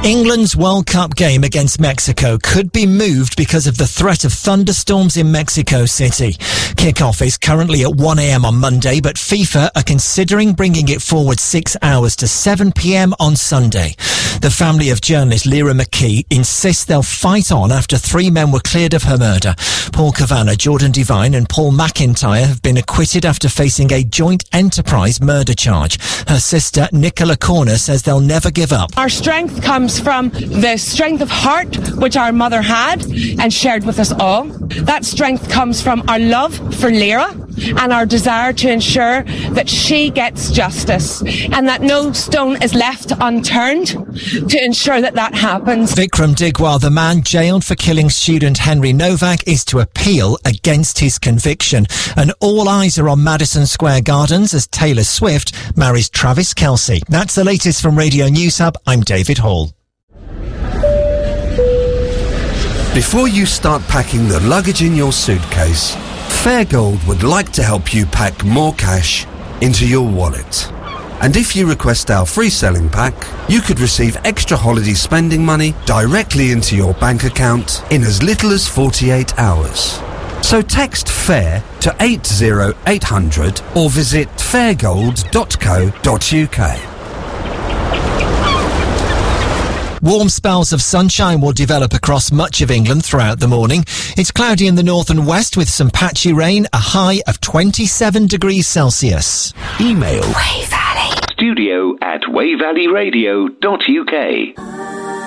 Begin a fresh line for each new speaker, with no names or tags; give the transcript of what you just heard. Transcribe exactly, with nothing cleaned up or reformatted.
England's World Cup game against Mexico could be moved because of the threat of thunderstorms in Mexico City. Kickoff is currently at one a.m. on Monday, but FIFA are considering bringing it forward six hours to seven p.m. on Sunday. The family of journalist Lyra McKee insists they'll fight on after three men were cleared of her murder. Paul Cavanagh, Jordan Devine and Paul McIntyre have been acquitted after facing a joint enterprise murder charge. Her sister, Nicola Corner, says they'll never give up.
Our strength comes from the strength of heart which our mother had and shared with us all. That strength comes from our love for Lyra and our desire to ensure that she gets justice and that no stone is left unturned to ensure that that happens.
Vikram Digwal, the man jailed for killing student Henry Novak, is to appeal against his conviction. And all eyes are on Madison Square Gardens as Taylor Swift marries Travis Kelce. That's the latest from Radio News Hub. I'm David Hall.
Before you start packing the luggage in your suitcase, Fairgold would like to help you pack more cash into your wallet. And if you request our free selling pack, you could receive extra holiday spending money directly into your bank account in as little as forty-eight hours. So text FAIR to eight zero eight hundred or visit fairgold dot co dot uk.
Warm spells of sunshine will develop across much of England throughout the morning. It's cloudy in the north and west with some patchy rain, a high of twenty-seven degrees Celsius.
Email Way Valley Studio at way valley radio dot uk.